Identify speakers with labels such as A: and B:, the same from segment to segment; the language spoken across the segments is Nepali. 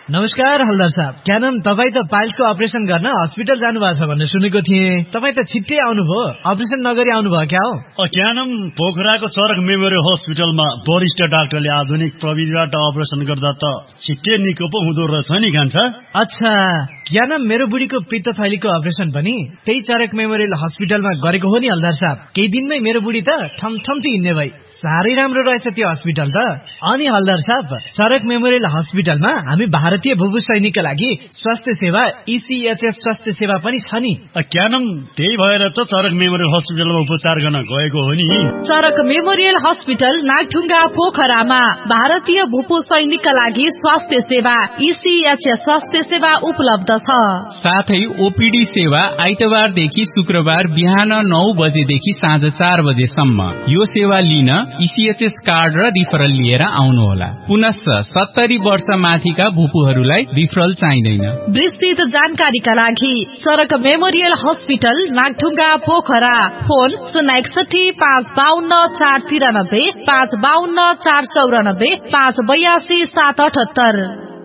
A: नमस्कार हल्दार साहब, क्या नाम तपाईँ त पाइल्सको अपरेसन गर्न हस्पिटल जानुभएको छ भन्ने सुनेको थिएँ। तपाईँ त छिट्टै आउनुभयो, अपरेसन नगरी आउनुभयो क्या हो?
B: क्या नाम पोखराको चरक मेमोरियल हस्पिटलमा वरिष्ठ डाक्टरले आधुनिक प्रविधिबाट अपरेसन गर्दा त छिट्टै निको पो हुँदो रहेछ नि कान्छा।
A: अच्छा, क्या नाम मेरो बुढीको पित्त थैलीको अपरेसन पनि त्यही चरक मेमोरियल हस्पिटलमा गरेको हो नि हल्दार साहब। केही दिनमै मेरो बुढी त ठमठम्टी हिँड्ने भई। साह्रै राम्रो रहेछ त्यो हस्पिटल त। अनि हल्दार साहब, चरक मेमोरियल हस्पिटलमा हामी भारतीय भूभू सैनिकका लागि स्वास्थ्य सेवा ECHS स्वास्थ्य सेवा पनि छ नि।
B: क्या नाम त्यही भएर त चरक मेमोरियल हस्पिटलमा उपचार गर्न गएको हो नि।
C: चरक मेमोरियल हस्पिटल नागढुङ्गा पोखरामा भारतीय भूभू सैनिकका लागि स्वास्थ्य सेवा ECHS स्वास्थ्य सेवा उपलब्ध छ।
D: साथै ओपीडी सेवा आइतबारदेखि शुक्रबार बिहान 9 बजेदेखि साँझ 4 बजेसम्म। यो सेवा लिन ECHS कार्ड र रिफरल लिएर आउनुहोला। पुनश्च 70 वर्ष माथिका भूपूहरूलाई रिफरल चाहिँदैन।
C: विस्तृत जानकारीका लागि चरक memorial hospital Nagdhunga Pokhara, phone 061 552 493 552 494 582 778।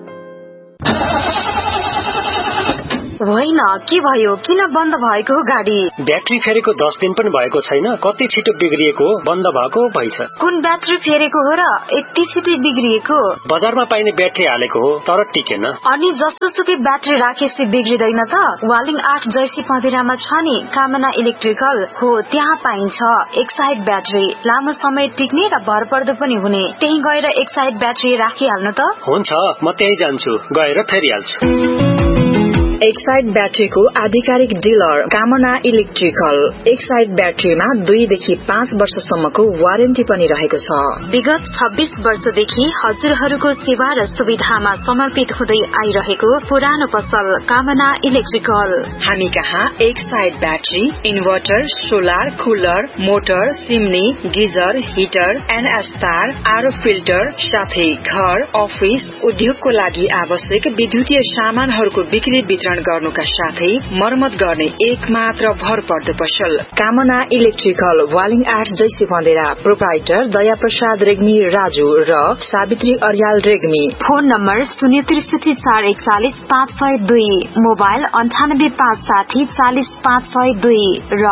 E: होइन, के भयो? किन बन्द भएको गाडी?
F: ब्याट्री फेरेको 10 दिन पनि भएको छैन, कति छिटो बिग्रिएको, बन्द भएको भइछ।
E: कुन ब्याट्री फेरेको हो र यति छिटो बिग्रिएको?
F: बजारमा पाइने ब्याट्री हालेको हो तर टिकेन।
E: अनि जस्तोसुकै ब्याट्री राखेपछि बिग्रिदैन त? वालिङ 8 जैसी पँधेरामा छ नि कामना इलेक्ट्रिकल हो, त्यहाँ पाइन्छ एक साइड ब्याट्री, लामो समय टिक्ने र भरपर्दो पनि हुने। त्यही गएर एक साइड ब्याट्री राखिहाल्नु त।
F: हुन्छ, म त्यही जान्छु, गएर फेरिहाल्छु।
E: एक साइड ब्याट्रीको आधिकारिक डिलर कामना इलेक्ट्रिकल। एक साइड ब्याट्रीमा 2 देखि 5 वर्षसम्मको वारेन्टी पनि रहेको छ। विगत 26 वर्षदेखि हजुरहरूको सेवा र सुविधामा समर्पित हुँदै आइरहेको पुरानो पसल कामना इलेक्ट्रिकल। हामी कहाँ एक side battery, inverter, solar, cooler, motor, सिमनी, geyser, heater, NS तार, आरो फिल्टर, साथै घर, अफिस, उद्योगको लागि आवश्यक विद्युतीय सामानहरूको बिक्री वितरण गर्नुका साथै मर्मत गर्ने एक मात्र भरपर्दो पसल कामना इलेक्ट्रिकल, वालिङ 8 जैसी पँधेरा। प्रोप्राइटर दया प्रसाद रेग्मी राजु र Savitri Aryal Regmi. Phone number 063 441 502, mobile 98 560 40 502 र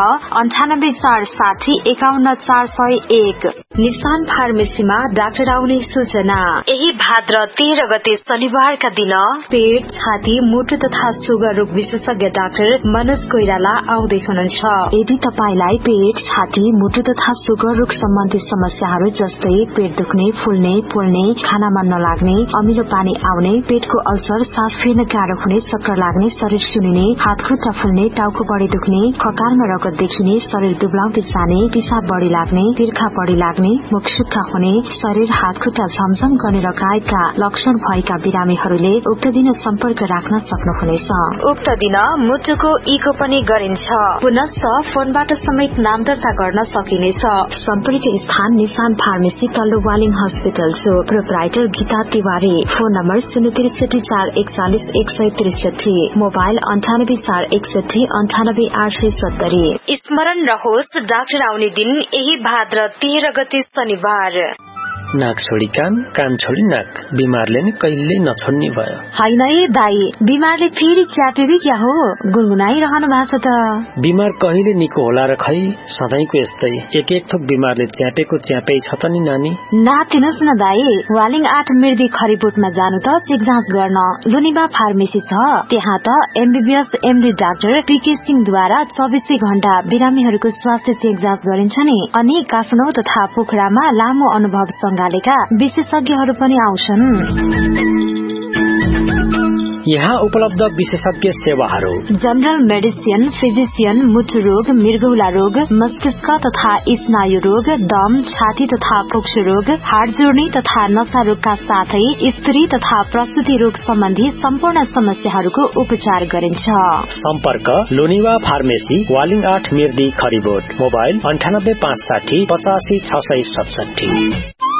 E: 98 460 51 401। निशान फार्मेसीमा डाक्टर आउने सूचना। यही भाद्र 13 गते शनिबारका दिन पेट, छाती, मुटु तथा सुगर रोग विशेषज्ञ डाक्टर मनोज कोइराला आउँदै हुनुहुन्छ। यदि तपाईलाई पेट, छाती, मुटु तथा सुगर रोग सम्बन्धी समस्याहरू जस्तै पेट दुख्ने, फुल्ने, पोल्ने, खाना मन नलाग्ने, अमिलो पानी आउने, पेटको अल्सर, सास फेर्न गाह्रो हुने, चक्कर लाग्ने, शरीर सुनिने, हात खुट्टा फुल्ने, टाउको बढी दुख्ने, खकारमा रगत देखिने, शरीर दुब्लाउँदै जाने, पिसाब बढी लाग्ने, तिर्खा बढी लाग्ने, मुख सुक्खा हुने, शरीर हात खुट्टा झमझम गर्ने लगायतका लक्षण भएका बिरामीहरूले उक्त दिन सम्पर्क राख्न सक्नुहुनेछ। उक्त दिन मुटुको इको पनि गरिन्छ। पुनश्च फोनबाट समेत नाम दर्ता गर्न सकिनेछ। सम्पर्क स्थान निशान फार्मेसी तल्लो वालिङ हस्पिटल जो proprietor Gita Tiwari. Phone number 063 441 163, mobile 98 461 98 870। स्मरण रहोस्, डाक्टर आउने दिन यही भाद्र 13 गते शनिबार।
F: नाक छोडी कान, कान छोडी नाक, बिमारले नि कहिले नछोड्ने भयो।
E: होइन ए दाई, बिमारले फेरि च्यापेको क्या हो? गुनगुनाइरहनु भएको त।
F: बिमार कहिले निको होला र खै, सधैँको यस्तै एक थोक बिमारले च्यापेको च्यापै छ त नि नानी।
E: नातिनुहोस् न दाई, वालिङ 8 मिर्दी खरिबोटमा जानु त चेक जाँच गर्न। लुनिबा फार्मेसी छ, त्यहाँ त MBBS MD डाक्टर PK सिंहद्वारा 24 घण्टा बिरामीहरूको स्वास्थ्य चेक जाँच गरिन्छ नि। अनि काठमाडौँ तथा पोखरामा लामो अनुभव संगालेका विशेषज्ञहरू पनि आउँछन्।
F: यहाँ उपलब्ध विशेषज्ञ सेवाहरू:
E: जनरल मेडिसिन, फिजिशियन, मुटु रोग, मृगौला रोग, मस्तिष्क तथा स्नायु रोग, दम, छाती तथा फोक्सो रोग, हाड जोड्ने तथा नशा रोगका साथै स्त्री तथा प्रसूति रोग सम्बन्धी सम्पूर्ण समस्याहरूको उपचार गरिन्छ।
F: सम्पर्क लोनिवा फार्मेसी, वालिङ 8 मिर्दी खरिबोट। मोबाइल 98 560 85 667।